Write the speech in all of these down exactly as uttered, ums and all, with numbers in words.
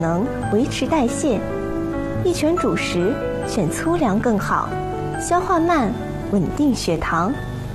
能维持代谢。一拳主食选粗粮更好，消化慢，稳定血糖。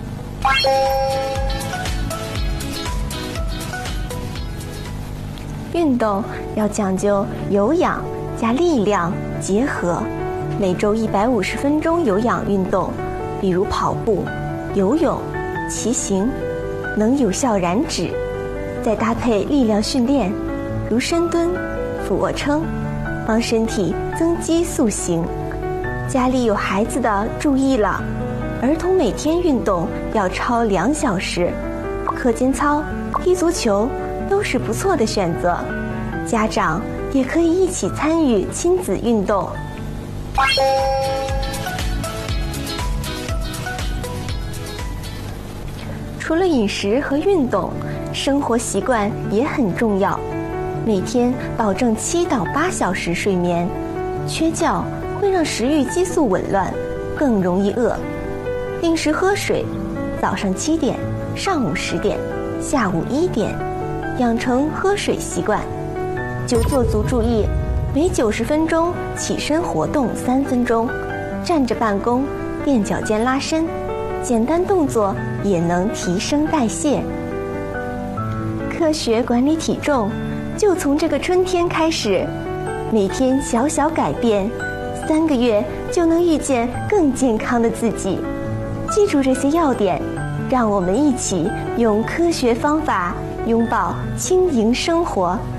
运动要讲究有氧加力量结合，每周一百五十分钟有氧运动，比如跑步、游泳、骑行，能有效燃脂。再搭配力量训练，如深蹲、俯卧撑，帮身体增肌塑形。家里有孩子的注意了，儿童每天运动要超两小时，课间操、踢足球都是不错的选择。家长也可以一起参与亲子运动。除了饮食和运动，生活习惯也很重要。每天保证七到八小时睡眠，缺觉会让食欲激素紊乱，更容易饿。定时喝水，早上七点，上午十点，下午一点，养成喝水习惯。久坐族注意，每九十分钟起身活动三分钟，站着办公，垫脚尖拉伸，简单动作也能提升代谢。科学管理体重，就从这个春天开始，每天小小改变，三个月就能遇见更健康的自己。记住这些要点，让我们一起用科学方法拥抱轻盈生活。